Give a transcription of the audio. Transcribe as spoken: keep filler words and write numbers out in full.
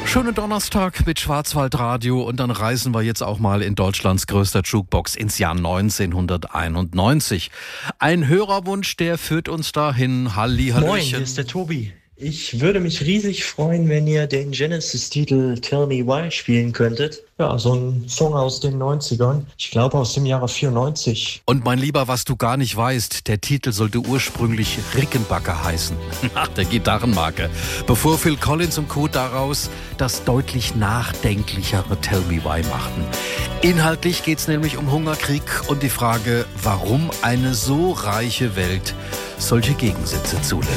Schönen Donnerstag mit Schwarzwaldradio und dann reisen wir jetzt auch mal in Deutschlands größter Jukebox ins Jahr neunzehnhunderteinundneunzig. Ein Hörerwunsch, der führt uns dahin. Hallihallöchen. Moin, hier ist der Tobi. Ich würde mich riesig freuen, wenn ihr den Genesis-Titel Tell Me Why spielen könntet. Ja, so ein Song aus den neunzigern. Ich glaube aus dem Jahre vierundneunzig. Und mein Lieber, was du gar nicht weißt, der Titel sollte ursprünglich Rickenbacker heißen. Nach der Gitarrenmarke. Bevor Phil Collins und Co. daraus das deutlich nachdenklichere Tell Me Why machten. Inhaltlich geht's nämlich um Hungerkrieg und die Frage, warum eine so reiche Welt solche Gegensätze zulässt.